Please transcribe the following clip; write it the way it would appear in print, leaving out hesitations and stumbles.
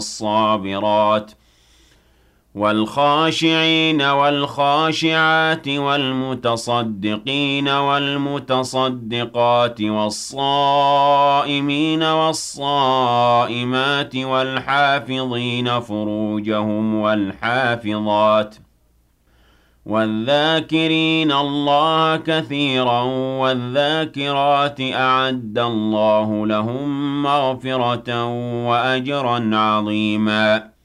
والصابرات والخاشعين والخاشعات والمتصدقين والمتصدقات والصائمين والصائمات والحافظين فروجهم والحافظات والذاكرين الله كثيرا والذاكرات أعد الله لهم مغفرة وأجرا عظيما